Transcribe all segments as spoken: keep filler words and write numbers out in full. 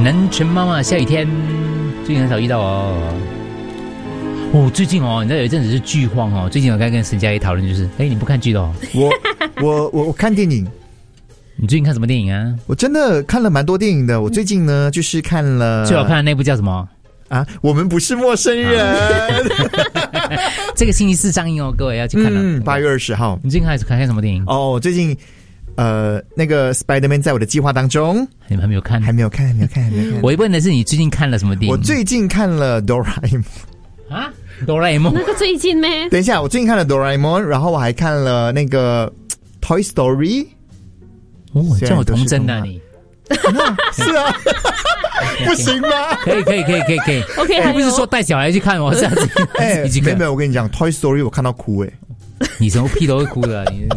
南拳妈妈下雨天，最近很少遇到哦。哦，最近哦，你知道有一阵子是剧荒哦。最近我刚跟沈佳宜讨论，就是，哎，你不看剧的哦？ 我我我我看电影。 你最近看什么电影啊？ 我真的看了蛮多电影的。我最近呢，就是看了最好看的那部叫什么啊？我们不是陌生人。 这个星期四上映哦，各位要去看了。 嗯，八月二十号。 你最近看看看什么电影？ 哦，最近呃，那个 Spider-Man 在我的计划当中。 你们还没有看？ 还没有看，还没有看，还没有看。 我问的是你最近看了什么电影？ 我最近看了哆啦 A 梦。 啊，哆啦 A 梦那个最近咩？ 等一下，我最近看了哆啦 A 梦，然后我还看了那个 Toy Story。 哦，这样有童真啊你？ 是啊，不行吗？ 可以可以可以可以可以。 OK， 还不是说带小孩去看吗？这样子。 哎，没有没有，我跟你讲 ，Toy Story 我看到哭哎、 欸。你什么屁都会哭的、啊，你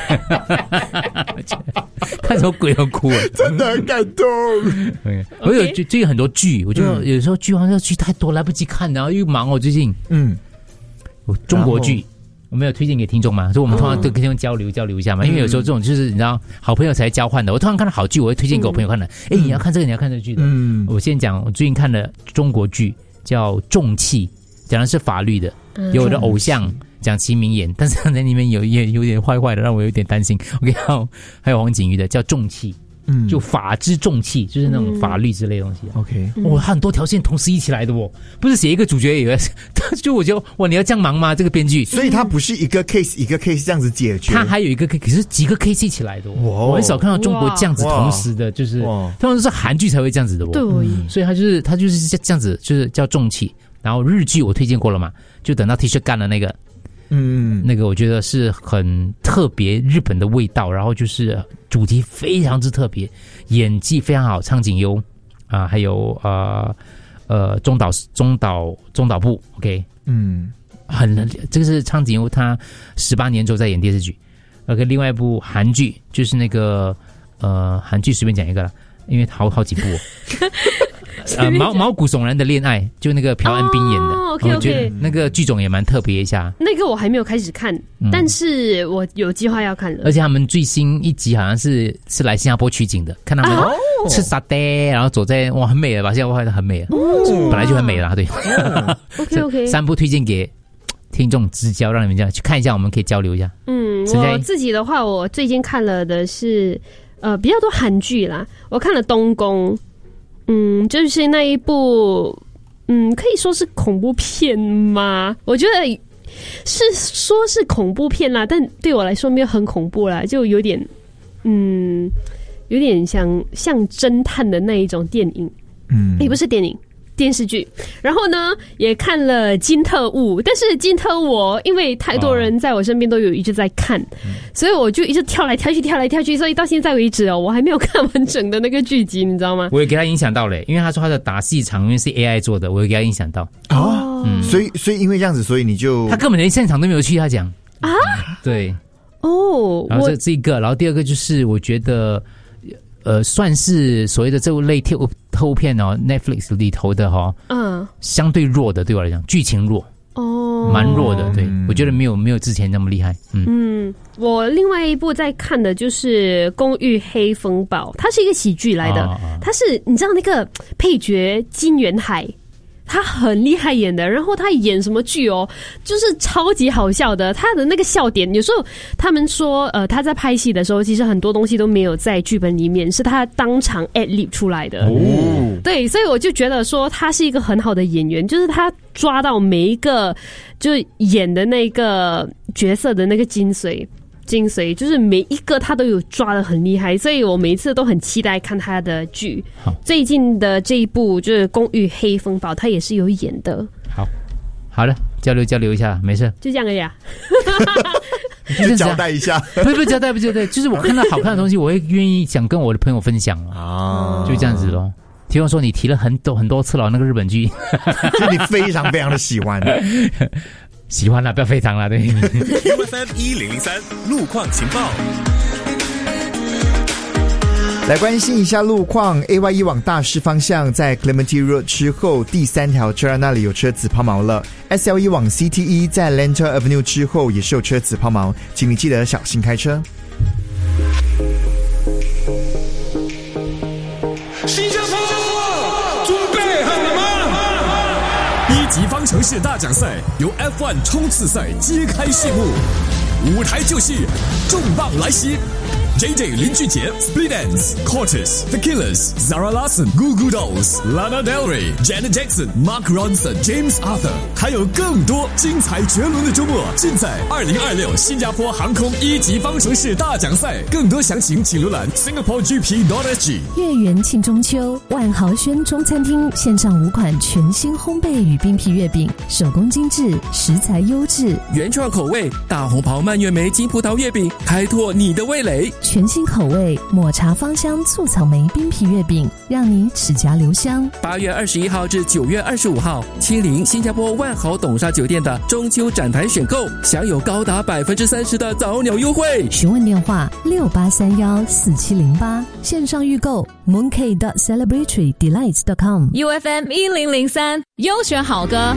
看什么鬼都哭、欸， 真的很感动。 Okay. 我有最近很多剧，我觉得有时候剧好像剧太多，来不及看，然后又忙。我最近，嗯，中国剧。我没有推荐给听众嘛，所以我们通常都跟听众交流、嗯、交流一下嘛。因为有时候这种就是你知道，好朋友才交换的。我通常看到好剧，我会推荐给我朋友看的。哎、嗯，你要看这个，你要看这个剧的。嗯，我先讲，我最近看的中国剧叫《重器》，讲的是法律的，有我的偶像蒋奇明演，但是在里面有也有点坏坏的，让我有点担心。OK， 还有还有黄景瑜的叫《重器》。嗯，就法之重器，就是那种法律之类的东西、啊。OK， 哇、哦，它很多条线同时一起来的哦，不是写一个主角以为，就我觉得哇，你要这样忙吗？这个编剧， 所以它不是一个 case 一个 case 这样子解决， 它还有一个 case， 可是几个 case 一起来的哦。我很少看到中国这样子同时的，就是通常是韩剧才会这样子的哦。 对、 嗯，所以它就是它就是这样子，就是叫重器。然后日剧我推荐过了嘛，就等到 T 恤干了那个。嗯，那个我觉得是很特别日本的味道，然后就是主题非常之特别，演技非常好，苍井优啊，还有呃呃中岛中岛中岛部 ，OK， 嗯，很这个是苍井优他十八年之后在演电视剧 ，OK， 另外一部韩剧就是那个呃韩剧随便讲一个了，因为好好几部、哦。呃，毛毛骨悚然的恋爱，就那个朴恩斌演的。 哦 OK OK， 那个剧种也蛮特别一下。 那个我还没有开始看，嗯、但是我有计划要看了。 而且他们最新一集好像是是来新加坡取景的，看他们吃沙爹，然后走在哇很美了吧？新加坡拍的很美了，哦、本来就很美了，对。 哦、OK OK， 三部推荐给听众支交，让你们这样去看一下，我们可以交流一下。 嗯，我自己的话，我最近看了的是呃比较多韩剧啦，我看了《东宫》。嗯，就是那一部，嗯，可以说是恐怖片吗？我觉得是说是恐怖片啦，但对我来说没有很恐怖啦，就有点，嗯，有点像像侦探的那一种电影，嗯，也不是电影。电视剧，然后呢也看了《金特务》，但是《金特务》我因为太多人在我身边都有一直在看，哦、所以我就一直跳来跳去，跳来跳去，所以到现在为止哦，我还没有看完整的那个剧集，你知道吗？ 我也给他影响到了，因为他说他的打戏场面是 A I 做的，我也给他影响到哦、嗯，所以所以因为这样子，所以你就他根本连现场都没有去，他讲啊， 对哦， 然后这这一个，然后第二个就是我觉得。呃，算是所谓的这类特特务片哦 ，Netflix 里头的哈、哦，嗯，相对弱的，对我来讲，剧情弱哦，蛮弱的，对、嗯、我觉得没有没有之前那么厉害。嗯嗯， 我另外一部在看的就是《公寓黑风暴》，它是一个喜剧来的，哦、它是你知道那个配角金元海。他很厉害演的，然后他演什么剧哦，就是超级好笑的。他的那个笑点，有时候他们说，呃，他在拍戏的时候，其实很多东西都没有在剧本里面，是他当场 ad lib 出来的。哦，对，所以我就觉得说他是一个很好的演员，就是他抓到每一个就演的那个角色的那个精髓。精髓就是每一个他都有抓得很厉害，所以我每一次都很期待看他的剧。最近的这一部就是《公寓黑风暴》，他也是有演的。 好，好了，交流交流一下，没事， 就这样而已啊。 就交代一下， 不是不是交代不是交代，就是我看到好看的东西，我会愿意想跟我的朋友分享啊，就这样子咯。听我说你提了很多很多次了，那个日本剧， 就你非常非常的喜欢。 喜欢啦，不要非常啦，对。 U F M 一零零三路况情报， 来关心一下路况。A Y 一往大师方向，在 Clementi Road 之后第三条车站那里有车子抛锚了。S L 一往 C T E 在 Lentor Avenue 之后也是有车子抛锚，请你记得小心开车。 新加坡一级方程式大奖赛由 F 一 冲刺赛揭开序幕，舞台就是重磅来袭。J J 林俊杰、Split Enz、Cortez、The Killers、Zara Larsson、Goo Goo Dolls、Lana Del Rey、Janet Jackson、Mark Ronson、James Arthur， 还有更多精彩绝伦的周末，尽在二零二六新加坡航空一级方程式大奖赛。更多详情请浏览 Singapore G P dot S G。 月圆庆中秋，万豪轩中餐厅线上五款全新烘焙与冰皮月饼，手工精致，食材优质， 原创口味大红袍蔓越莓金葡萄月饼，开拓你的味蕾。 全新口味抹茶芳香醋草莓冰皮月饼，让你齿颊留香。 八月二十一号至九月二十五号，亲临新加坡万豪董沙酒店的中秋展台选购，享有高达百分之三十的早鸟优惠。 询问电话六八三幺四七零八，线上预购 mooncake dot celebratory delights dot com。 U F M 一零零三优选好歌。